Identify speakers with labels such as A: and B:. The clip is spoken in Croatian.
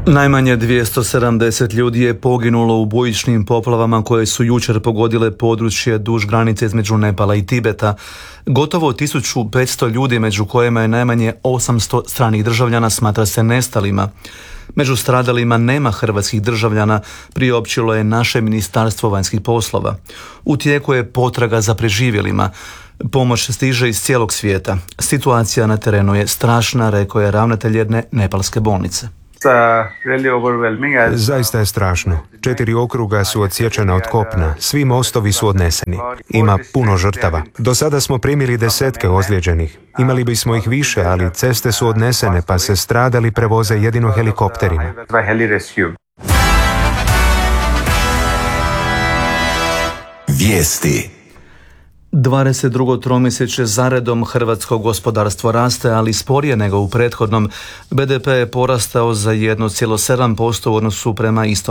A: Najmanje 270 ljudi je poginulo u bujičnim poplavama koje su jučer pogodile područje duž granice između Nepala i Tibeta. Gotovo 1500 ljudi, među kojima je najmanje 800 stranih državljana, smatra se nestalima. Među stradalima nema hrvatskih državljana, priopćilo je naše Ministarstvo vanjskih poslova. U tijeku je potraga za preživjelima. Pomoć stiže iz cijelog svijeta. Situacija na terenu je strašna, rekao je ravnatelj jedne nepalske bolnice.
B: Zaista je strašno. 4 okruga su odsječena od kopna, svi mostovi su odneseni. Ima puno žrtava. Do sada smo primili desetke ozlijeđenih. Imali bismo ih više, ali ceste su odnesene, pa se stradali prevoze jedino helikopterima.
C: Vijesti.
A: 22. tromjesečje zaredom hrvatsko gospodarstvo raste, ali sporije nego u prethodnom. BDP je porastao za 1,7% u odnosu prema istom